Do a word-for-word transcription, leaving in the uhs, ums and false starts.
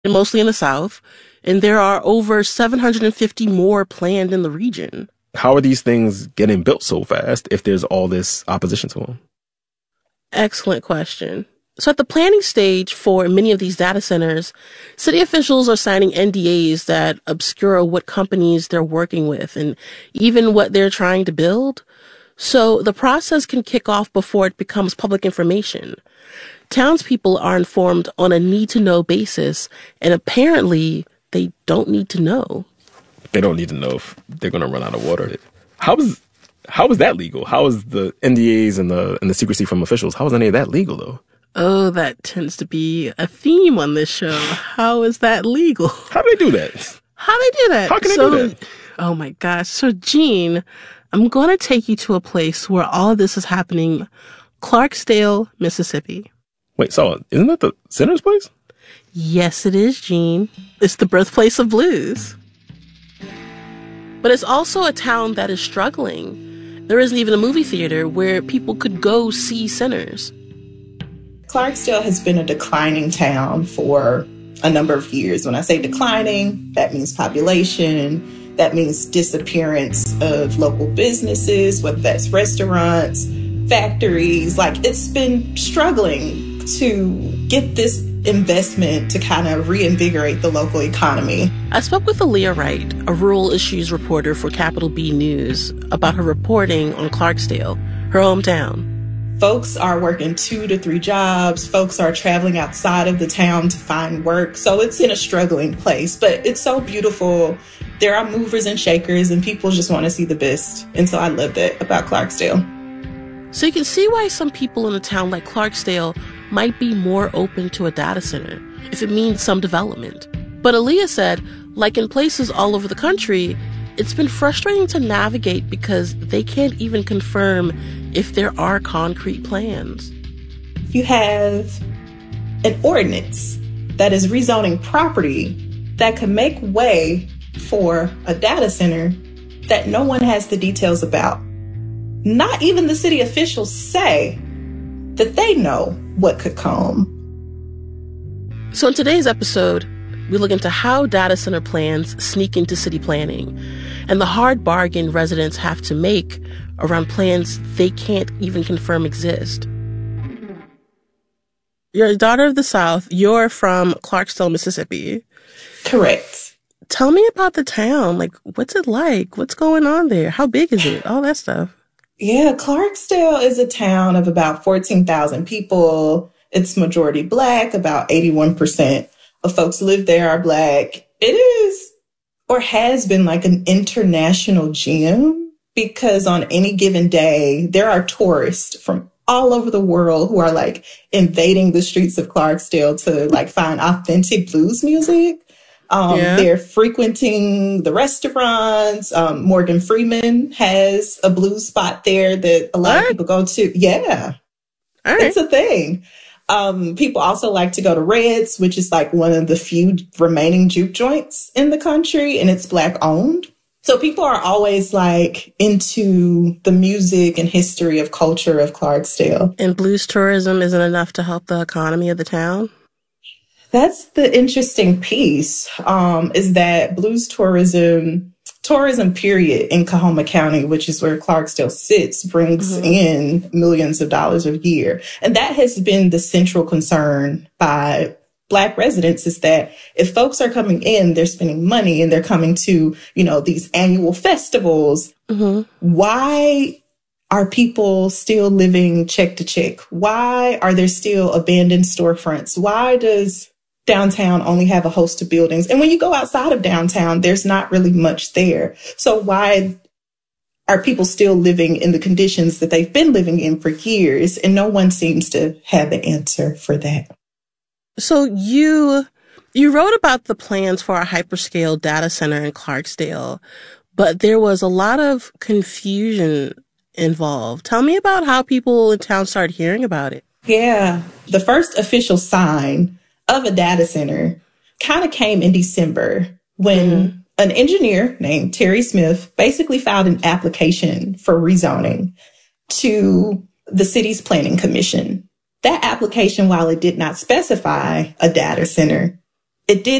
and mostly in the South, and there are over seven hundred fifty more planned in the region. How are these things getting built so fast if there's all this opposition to them? Excellent question. So at the planning stage for many of these data centers, city officials are signing N D As that obscure what companies they're working with and even what they're trying to build. So the process can kick off before it becomes public information. Townspeople are informed on a need-to-know basis, and apparently they don't need to know. They don't need to know if they're going to run out of water. How is how is that legal? How is the N D As and the and the secrecy from officials? How is any of that legal, though? Oh, that tends to be a theme on this show. How is that legal? How do they do that? How do they do that? How can so, they do that? Oh my gosh. So, Gene, I'm going to take you to a place where all of this is happening. Clarksdale, Mississippi. Wait, so isn't that the Sinner's place? Yes, it is, Gene. It's the birthplace of blues. But it's also a town that is struggling. There isn't even a movie theater where people could go see Sinners. Clarksdale has been a declining town for a number of years. When I say declining, that means population, that means disappearance of local businesses, whether that's restaurants, factories. Like, it's been struggling to get this investment to kind of reinvigorate the local economy. I spoke with Aaliyah Wright, a rural issues reporter for Capital B News, about her reporting on Clarksdale, her hometown. Folks are working two to three jobs. Folks are traveling outside of the town to find work. So it's in a struggling place, but it's so beautiful. There are movers and shakers, and people just want to see the best. And so I love that about Clarksdale. So you can see why some people in a town like Clarksdale might be more open to a data center if it means some development. But Aaliyah said, like in places all over the country, it's been frustrating to navigate because they can't even confirm if there are concrete plans. You have an ordinance that is rezoning property that could make way for a data center that no one has the details about. Not even the city officials say that they know what could come. So in today's episode, we look into how data center plans sneak into city planning and the hard bargain residents have to make around plans they can't even confirm exist. You're a daughter of the South. You're from Clarksdale, Mississippi. Correct. Tell me about the town. Like, what's it like? What's going on there? How big is it? All that stuff. Yeah, Clarksdale is a town of about fourteen thousand people. It's majority Black. About eighty-one percent of folks live there are Black. It is, or has been, like an international gem because on any given day, there are tourists from all over the world who are like invading the streets of Clarksdale to like find authentic blues music. Um, yeah. They're frequenting the restaurants. Um, Morgan Freeman has a blues spot there that a lot what? of people go to. Yeah, all right. It's a thing. Um, people also like to go to Red's, which is like one of the few remaining juke joints in the country, and it's Black owned. So people are always like into the music and history of culture of Clarksdale. And blues tourism isn't enough to help the economy of the town? That's the interesting piece, um, is that blues tourism, tourism period in Coahoma County, which is where Clarksdale sits, brings mm-hmm. in millions of dollars a year. And that has been the central concern by Black residents, is that if folks are coming in, they're spending money and they're coming to, you know, these annual festivals. Mm-hmm. Why are people still living check to check? Why are there still abandoned storefronts? Why does downtown only have a host of buildings? And when you go outside of downtown, there's not really much there. So why are people still living in the conditions that they've been living in for years? And no one seems to have the answer for that. So you you wrote about the plans for a hyperscale data center in Clarksdale, but there was a lot of confusion involved. Tell me about how people in town started hearing about it. Yeah, the first official sign of a data center kind of came in December when mm-hmm. an engineer named Terry Smith basically filed an application for rezoning to the city's planning commission. That application, while it did not specify a data center, it did